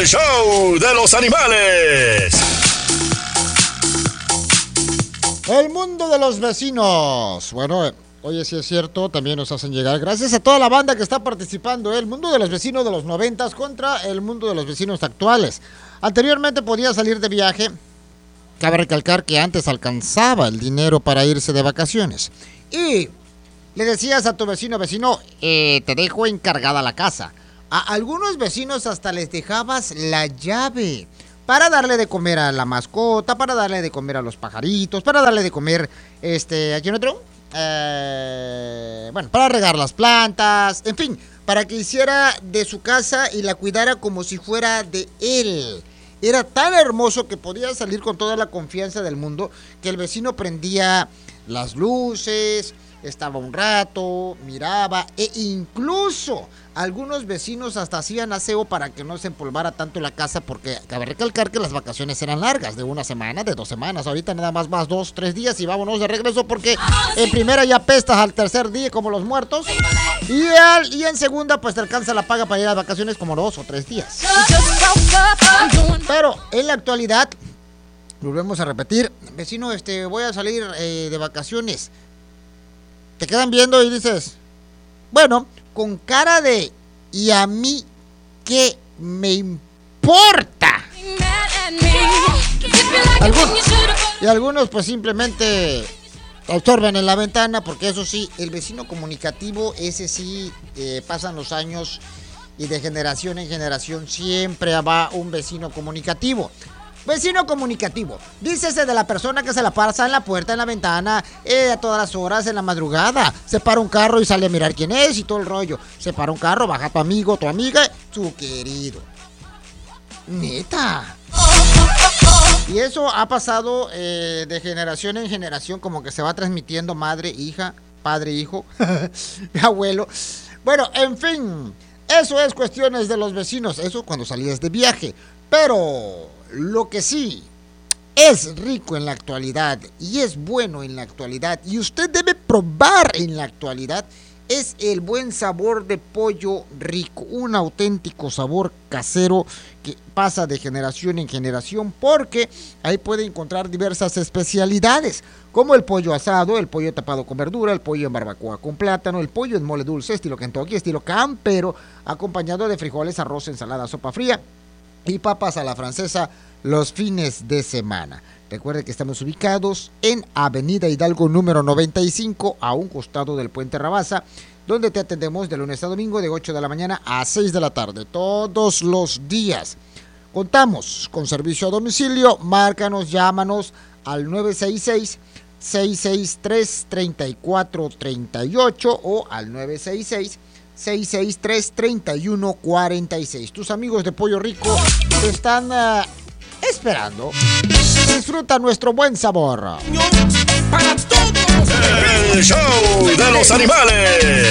El show de los animales. El mundo de los vecinos. Bueno, oye, sí es cierto, también nos hacen llegar. Gracias a toda la banda que está participando. El mundo de los vecinos de los 90s contra el mundo de los vecinos actuales. Anteriormente podía salir de viaje. Cabe recalcar que antes alcanzaba el dinero para irse de vacaciones. Y le decías a tu vecino, te dejo encargada la casa. A algunos vecinos hasta les dejabas la llave para darle de comer a la mascota, para darle de comer a los pajaritos, para darle de comer, ¿a quién otro? Para regar las plantas, en fin, para que hiciera de su casa y la cuidara como si fuera de él. Era tan hermoso que podía salir con toda la confianza del mundo que el vecino prendía las luces, estaba un rato, miraba e incluso algunos vecinos hasta hacían aseo para que no se empolvara tanto la casa, porque cabe recalcar que las vacaciones eran largas, de 1 semana, de 2 semanas. Ahorita nada más 2, 3 días y vámonos de regreso, porque en primera ya pestas al tercer día como los muertos y en segunda pues te alcanza la paga para ir a vacaciones como 2 o 3 días. Pero en la actualidad, volvemos a repetir, vecino, voy a salir de vacaciones. Te quedan viendo y dices, bueno, con cara de, ¿y a mí qué me importa? Algunos pues simplemente absorben en la ventana, porque eso sí, el vecino comunicativo, ese sí, pasan los años y de generación en generación siempre va un vecino comunicativo. Vecino comunicativo, dícese de la persona que se la pasa en la puerta, en la ventana, a todas las horas, en la madrugada. Se para un carro y sale a mirar quién es y todo el rollo. Se para un carro, baja tu amigo, tu amiga, su querido. Neta. Y eso ha pasado de generación en generación, como que se va transmitiendo madre, hija, padre, hijo, abuelo. Bueno, en fin, eso es cuestiones de los vecinos, eso cuando salías de viaje. Pero lo que sí es rico en la actualidad y es bueno en la actualidad y usted debe probar en la actualidad es el buen sabor de Pollo Rico, un auténtico sabor casero que pasa de generación en generación, porque ahí puede encontrar diversas especialidades, como el pollo asado, el pollo tapado con verdura, el pollo en barbacoa con plátano, el pollo en mole dulce, estilo Kentucky, estilo campero, acompañado de frijoles, arroz, ensalada, sopa fría y papas a la francesa los fines de semana. Recuerde que estamos ubicados en Avenida Hidalgo número 95, a un costado del Puente Rabasa, donde te atendemos de lunes a domingo de 8 de la mañana a 6 de la tarde, todos los días. Contamos con servicio a domicilio. Márcanos, llámanos al 966-663-3438 o al 966-663-3146. Tus amigos de Pollo Rico te están esperando. Disfruta nuestro buen sabor. El show de los animales.